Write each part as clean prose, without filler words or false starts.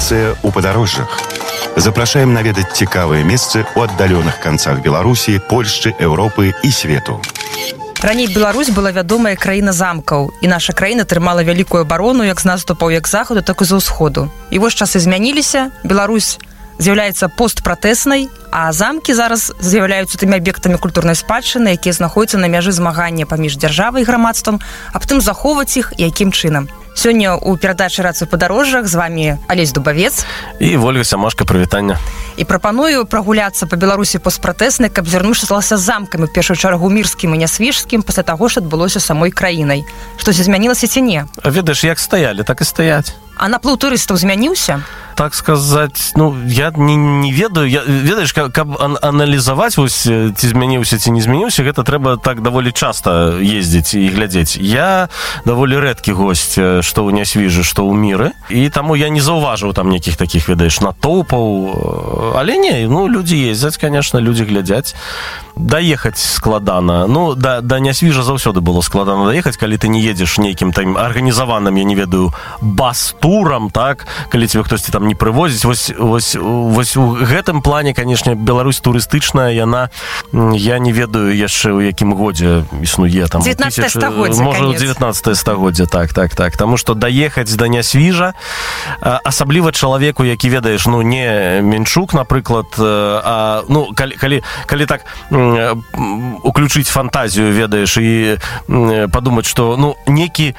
Навігацыя ў падарожжах. Запрашаем наведаць цікавыя месцы ў аддаленых канцах Беларусі, Польшчы, Еўропы і свету. Раней Беларусь была вядомая краіна замкаў, і наша краіна трымала вялікую абарону як з наступаў як з захаду, так і з усходу. І вось часы змяніліся, Беларусь з'яўляецца постпратэснай, а замкі зараз з'яўляюцца тымі аб'ектамі культурнай спадчыны, якія знаходзяцца на мяжы змагання паміж дзяржавай і грамадствам, аб тым захоўваць іх і якім чынам. Сёння ў перадачы «Рацыя ў падарожжах» з вами Алесь Дубавец і Вольга Сямашка, прывітання. І прапаную прагуляцца па Беларусі постпратэснай, каб зірнуўшыся замкамі, у першую чаргу мірскім і нясвіжскім, пасля таго, што адбылося самой краінай. Штосьці змянілася ці не? Ведаеш, як стаялі, так і стаяць. А наплыў турыстаў змяніўся? Так сказаць, я не ведаю. Ведаеш, каб аналізаваць, ці змяніўся, ці не змяніўся, гэта трэба так даволі часта ездзіць і глядзець. Я даволі рэдкі госць, што ў нясвіжы, што ў міры, і таму я не заўважыў там нейкіх такіх, ведаеш, натоўпаў. Але не, людзі ездзяць, конечно, людзі глядзяць. Даехаць складана. Да нясвіжа заўсёды было складана даехаць, калі ты не едзеш нейкім там арганізаваным, я не ведаю, бас-турам, так, калі тебе хтосьці там не прывозіць. Вось у гэтым плане, канешне, Беларусь турыстычная, яна, я не ведаю яшчэ ў якім годзе існуе там. 19 стагоддзе, можа, 19 стагоддзе, так. Таму што даехаць да нясвіжа, асабліва чалавеку, які, ведаеш, не Менчук, напрыклад, а, калі так уключыць фантазію, ведаеш, і падумаць, што, некі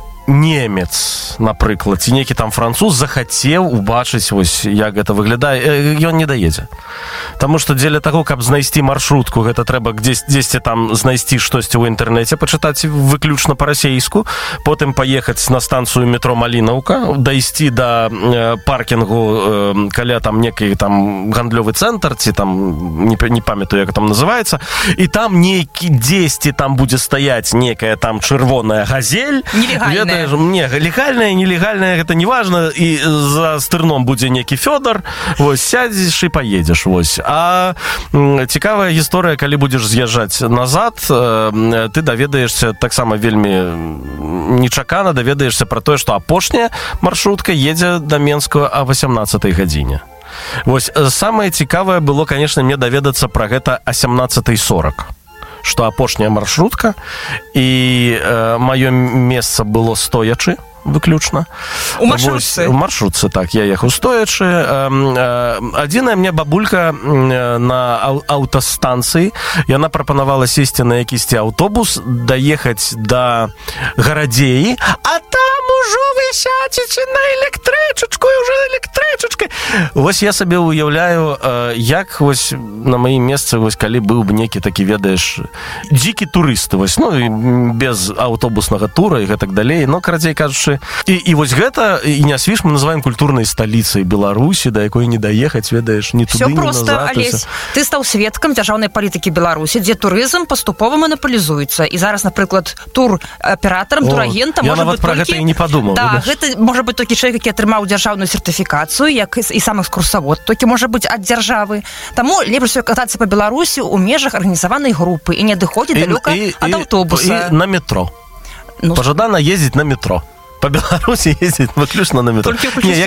немец, напрыклад, ці нейкі там француз захацеў убачыць, як гэта выглядае, ён не даедзе. Таму што дзеля таго, каб знайсці маршрутку, гэта трэба дзесьці там знайсці штосьці ў інтэрнэце, пачытаць выключна па-расейску, потым паехаць на станцыю метро Малінаўка, дайсці да паркінгу каля там некі там гандлёвы цэнтр, ці там, не памятаю, як там называецца, і там нейкі дзесьці там будзе стаяць некая там чырвоная газель. Нелегальная. Не, легальная, нелегальная, гэта не важна, і за стырном будзе некі Фёдор, сядзеш і паедзеш, А цікавая гісторыя, калі будзеш з'язджаць назад, ты даведаешся таксама вельмі нечакана, даведаешся пра тое, што апошняя маршрутка едзе да Менскага о 18 гадзіне. Самае цікавае было, конечно, мне даведацца пра гэта о 17:40. Што апошняя маршрутка, і маё месца было стоячы выключна. У маршрутцы? У маршрутцы, так, я ехаў стоячы. Адзіная мне бабулька на аўтастанцыі, яна прапанавала сесці на якісьці аўтобус, даехаць да Гарадзеі, а там ужо вы сядзеце на электрычачку, і ўжо электрычачкай. Я сабе уяўляю, як на маім месцы, калі быў бы некі такі, ведаеш, дзікі турысты, без аўтобуснага тура і гэтак далей, карацей кажучы. І гэта, і нясвіж мы называем культурнай сталіцай Беларусі, да якой не даехаць, ведаеш, ні туды, ні назад. Всё проста, Алесь. Ты стаў сведкам дзяржаўнай палітыкі Беларусі, дзе турызм паступова манапалізуецца. І зараз, напрыклад, тураператарам, турагентам можа быць толькі... Я нават пра гэта і не падумаў. Да, гэта можа быць толькі чалавек, які атрымаў дзяржаўную сертыфікацыю, як і сам экскурсавод, толькі можа быць ад дзяржавы. Таму лепш катацца па Беларусі ў межах арганізаванай групы і не адыходзіць далёка ад аўтобуса. І на метро. Пажадана ездзіць на метро. По Беларусі ездзіць выключна на метро.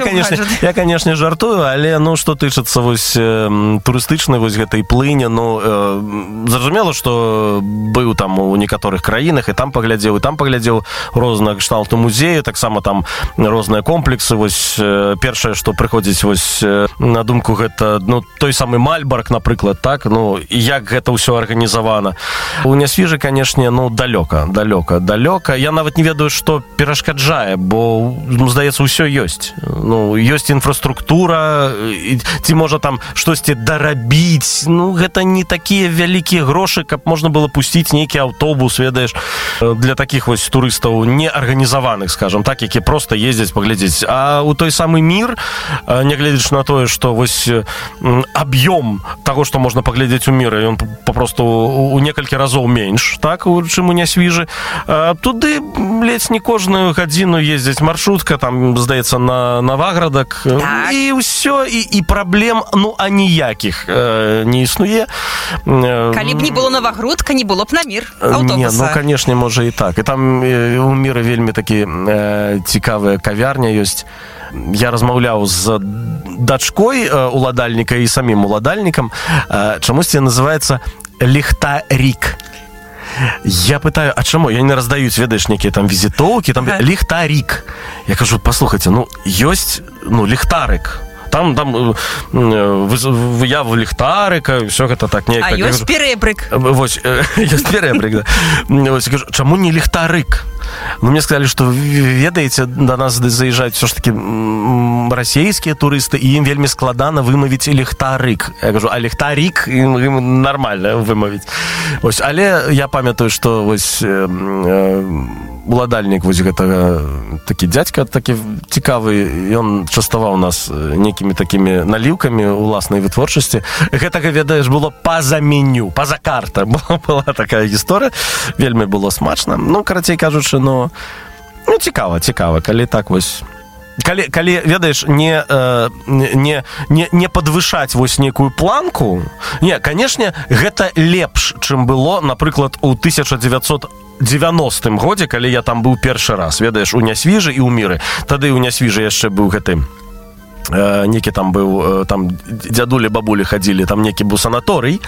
Я, конечно, жартую, але, што тычыцца турыстычнай гэтай плыні, зразумела, што быў там у некаторых краінах, і там паглядзеў розныя кшталту музею, таксама там розныя комплексы. Першае, што прыходзіць на думку, гэта той самы Мальбарк, напрыклад, так, як гэта ўсё арганізавана. У нясвіжы, канешне, далёка. Я нават не ведаю, што перашкаджае, бо, здаецца, ўсё ёсць. Ёсць інфраструктура, ці можа там штосьці дарабіць. Гэта не такія вялікія грошы, каб можна было пусціць нейкі аўтобус, ведаеш, для такіх турыстаў неарганізаваных, скажам так, які проста ездзяць паглядзець. А у той самы мір, нягледзячы на тое, што аб'ём таго, што можна паглядзець у міры, ён папросту у некалькі разоў менш, так, чым у нясвіжы. Туды ледзь не кожную гадзіну гадзіну ездзіць маршрутка, там, здаецца, на Новаградак, так. І ўсё, і праблем, аніякіх не існуе. Калі б не было Новагрудка, не было б на Мір аўтобуса. Не, канешне, можа і так. І там у Міры вельмі такі цікавая кавярня ёсць. Я размаўляў з дачкой уладальніка і самім уладальнікам. Чамусьці называецца ліхтарик. Я пытаю, а чаму? Я не раздаюць, ведаеш, некія там візітоўкі, там ліхтарик. Я кажу, паслухайце, ёсць, ліхтарик. Там выява ліхтарыка, ўсё гэта так неяк. А ёсць перэбрык. Вось, ёсць перэбрык, да. Вось, я кажу, чаму не ліхтарык? Мне сказалі, што, ведаеце, да нас заязджаюць ўсё ж такі расійскія турысты, і ім вельмі складана вымавіць ліхтарык. Я кажу, а ліхтарик ім нармальна вымавіць. Вось, але я памятаю, што вось уладальнік вось гэтага, такі дзядзька, такі цікавы, ён частаваў нас некімі такімі наліўкамі уласнай вытворчасці. Гэтага, ведаеш, было па-за меню, па-за карта. Была такая гісторыя. Вельмі было смачна. Карацей кажучы, цікава, калі так вось... Калі, ведаеш, не падвышаць вось некую планку, не, канешне, гэта лепш, чым было, напрыклад, у 1990 годзе, калі я там быў першы раз, ведаеш, у Нясвіжы і ў Міры. Тады ў Нясвіжы яшчэ быў гэты... некі там быў, там дзядулі, бабулі хадзілі, там некі быў санаторый.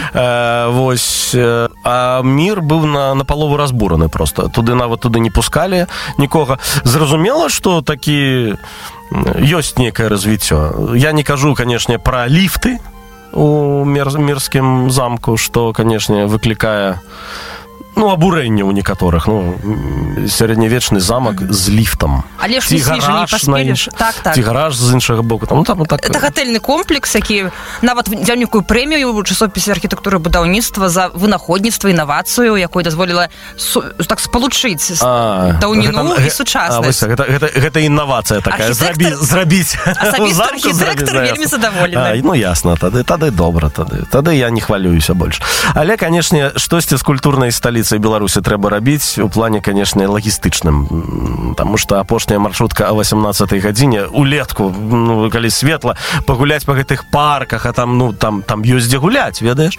Вось, а Мір быў на палову разбураны просто. Нават туды не пускалі нікога. Зразумела, што такі ёсць некае развіццё. Я не кажу, канешне, пра ліфты у Мірскім замку, што, канешне, выклікае абурэнне ў некаторых. Сярэднявечны замак з ліфтам. Але ж Нясвіжы не паспеліш. Ці гараж з іншага боку. Это гатэльны комплекс, які нават взяў некую прэмію ў часопісе архітэктуры і будаўніцтва за вынаходніцтва, інавацыю, якой дазволіла так спалучыць даўніну і сучаснасць. Гэта інавацыя такая. Зрабіць асабіста архітэктар вельмі задаволены. Ясна, тады добра. Тады я не хвалююся больш. Але, канешне, штосьці з культурнай сталіцы Беларусі трэба рабіць у плане, канешне, лагістычным. Таму што апошняя маршрутка о 18-й гадзіне улетку, калі светла, пагуляць па гэтых парках, а там ёсць дзе гуляць, ведаеш?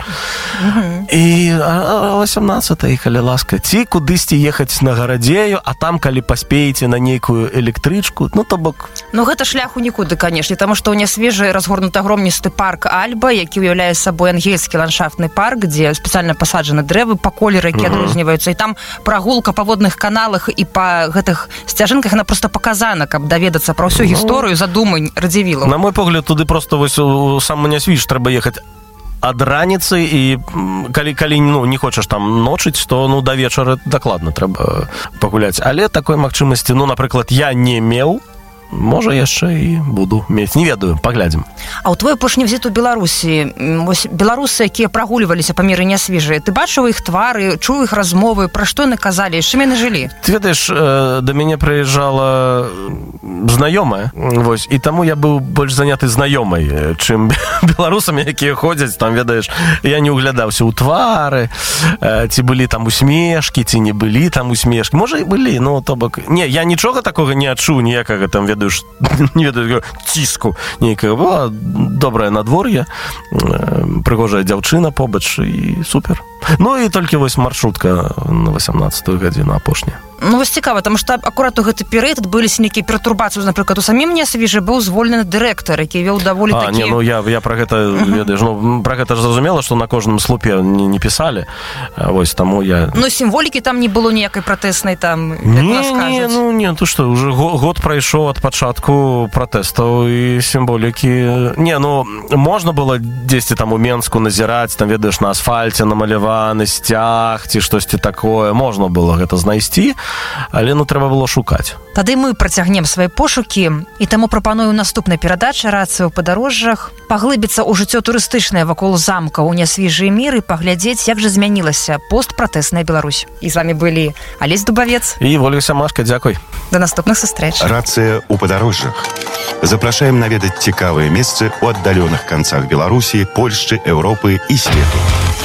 І о 18-й, калі ласка, ці кудысьці ехаць на гарадзею, а там, калі паспееце на нейкую электрычку, то бок... Гэта шляху нікуды, канешне, таму што ў Нясвіжы разгорнуты агромністы парк Альба, які ўяўляе сабой ангельскі ландшафтны парк, дзе спецыяльна пасаджаны дрэвы, па колеры, які адрозніваюцца, і там прагулка па водных каналах і па гэтых сцяжынках, яна проста паказана, каб даведацца пра ўсю гісторыю задумань Радзівілаў. На мой погляд, туды проста вось у сам Нясвіж трэба ехаць ад раніцы, і калі не хочаш там ночыць, то да вечара дакладна трэба пагуляць. Але такой магчымасці, напрыклад, я не меў, можа, яшчэ і буду мець. Не ведаю, паглядзім. А ў твой апошні візіт у Беларусі, вось беларусы, якія прагульваліся па Міры Нясвіжы, ты бачыў іх твары, чуў іх размовы, пра што яны казалі, з чым яны жылі? Ты ведаеш, да мяне прыязджала знаёмая, вось, і таму я быў больш заняты знаёмай, чым беларусамі, якія ходзяць, там, ведаеш, я не углядаўся ў твары, ці былі там усмешкі, ці не былі там усмешкі. Можа, і былі, то бок... Не, я нічога такога не адчуў, ніякага там, не ведаю, ціску нейкая. Была добрае надвор'е, прыгожая дзяўчына побач, і супер. І толькі вось маршрутка на 18-ю гадзіну апошняя. Вось цікава, таму што акурат у гэты перыяд адбыліся нейкія пературбацыі. Напрыклад, у самім Нясвіжы быў звольнены дырэктар, які вёў даволі такі... Я пра гэта, ведаеш, пра гэта ж зразумела, што на кожным слупе не пісалі. Вось, таму я... сімволікі там не было ніякай пратэснай там, як нас кажуць. Не, то што, уже год прайшоў ад пачатку пратэстаў і сімволікі... Можна было дзесьці там у Менску назіраць, там, ведаеш, на асфальце намаляваны сцяг, ці штосьці такое. Можна было гэта знайсці, але трэба было шукаць. Тады мы працягнем свае пошукі, і таму прапаную наступнай перадачы «Рацыя ў падарожжах» паглыбіцца ў жыццё турыстычнае вакол замка ў Нясвіжы і Міры, паглядзець, як жа змянілася постпратэсная Беларусь. І з вами былі Алесь Дубавец і Ольга Сямашка. Дзякуй. До наступных сустрэч. «Рацыя ў падарожжах». Запрашаем наведаць цікавыя месцы ў аддаленых канцах Беларусі, Польшчы, Еўропы і свету.